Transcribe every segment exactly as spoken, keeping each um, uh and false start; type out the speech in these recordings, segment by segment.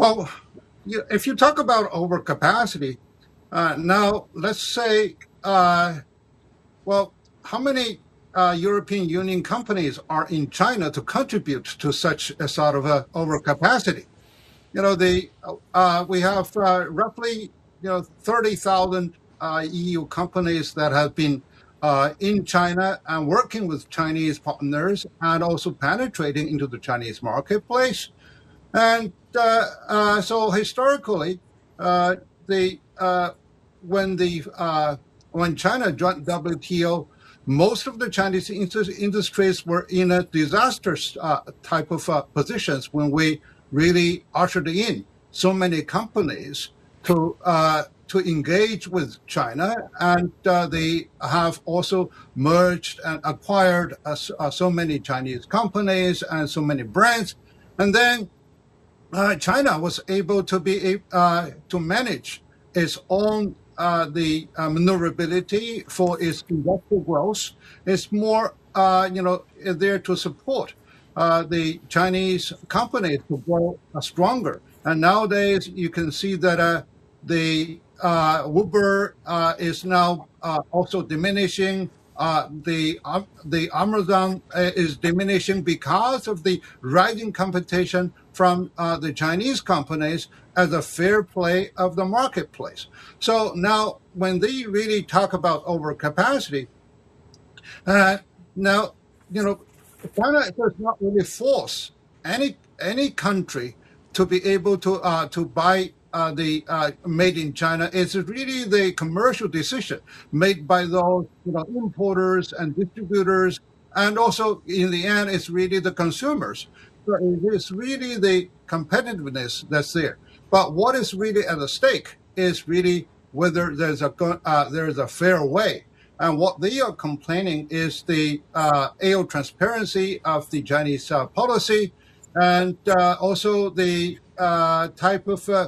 Well, you- if you talk about overcapacity, uh, now let's say, uh, well, how many uh, European Union companies are in China to contribute to such a sort of a overcapacity? You know, the uh, we have uh, roughly you know thirty thousand uh, E U companies that have been uh, in China and working with Chinese partners and also penetrating into the Chinese marketplace. And uh, uh, so historically, uh, the uh, when the uh, when China joined W T O, most of the Chinese indus- industries were in a disaster uh, type of uh, positions when we really ushered in so many companies to uh, to engage with China, and uh, they have also merged and acquired uh, s- uh, so many Chinese companies and so many brands, and then uh, China was able to be uh, to manage its own uh, the uh, maneuverability for its industrial growth. It's more uh, you know there to support uh, the Chinese companies to grow uh, stronger. And nowadays you can see that uh, the uh, Uber uh, is now uh, also diminishing. Uh, the uh, the Amazon uh, is diminishing because of the rising competition from uh, the Chinese companies as a fair play of the marketplace. So now, when they really talk about overcapacity, uh, now you know China does not really force any any country to be able to uh, to buy uh, the uh, made in China. It's really the commercial decision made by those you know importers and distributors, and also in the end, it's really the consumers. So it is really the competitiveness that's there. But what is really at stake is really whether there's a go- uh, there's a fair way. And what they are complaining is the uh, A O transparency of the Chinese uh, policy, and uh, also the uh, type of uh,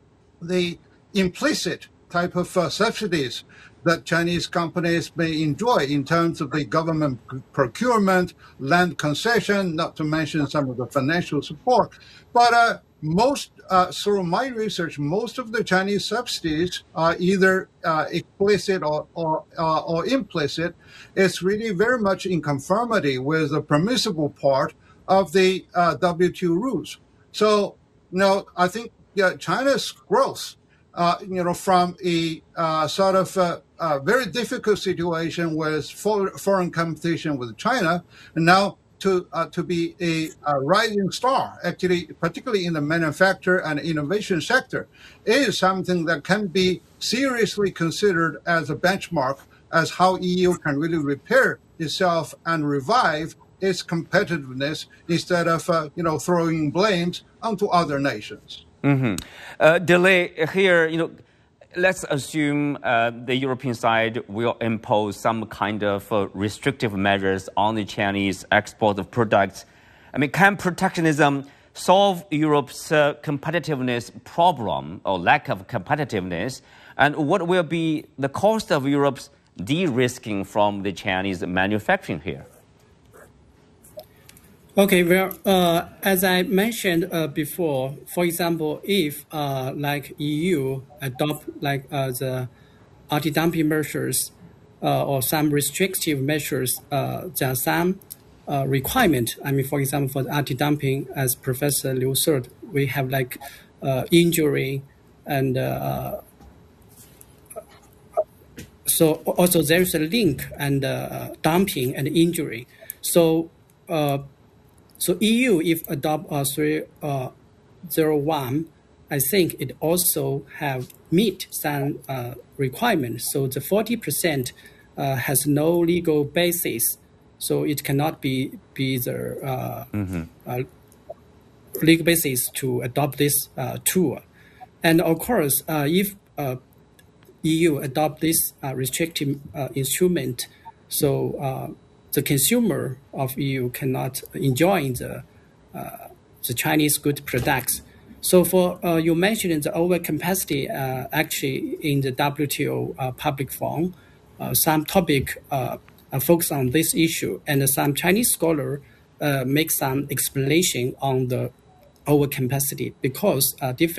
the implicit type of uh, subsidies that Chinese companies may enjoy in terms of the government procurement, land concession, not to mention some of the financial support. But uh, most, uh, through my research, most of the Chinese subsidies are either uh, explicit or or, uh, or implicit. It's really very much in conformity with the permissible part of the uh, W T O rules. So, no, I think yeah, China's growth, uh, you know, from a uh, sort of uh, uh, very difficult situation with for, foreign competition with China, and now to uh, to be a, a rising star, actually, particularly in the manufacture and innovation sector, is something that can be seriously considered as a benchmark as how E U can really repair itself and revive its competitiveness instead of uh, you know throwing blames onto other nations. Mm-hmm. Uh, delay here, you know, let's assume uh, the European side will impose some kind of uh, restrictive measures on the Chinese export of products. I mean, can protectionism solve Europe's uh, competitiveness problem or lack of competitiveness? And what will be the cost of Europe's de-risking from the Chinese manufacturing here? Okay, well, uh, as I mentioned uh, before, for example, if uh, like E U adopt like uh, the anti-dumping measures uh, or some restrictive measures, uh, there are some uh, requirement. I mean, for example, for the anti-dumping, as Professor Liu said, we have like uh, injury and uh, so also there is a link and uh, dumping and injury. So. Uh, So E U, if adopt uh, three zero one, I think it also have meet some uh, requirements. So the forty percent uh, has no legal basis, so it cannot be be the uh, mm-hmm. uh, legal basis to adopt this uh, tool. And of course, uh, if uh, E U adopt this uh, restrictive uh, instrument, so uh, the consumer of E U cannot enjoy the uh, the Chinese good products. So for uh, you mentioned the overcapacity, uh, actually in the W T O uh, public forum, uh, some topic uh, focus on this issue, and some Chinese scholar uh, make some explanation on the overcapacity because uh, different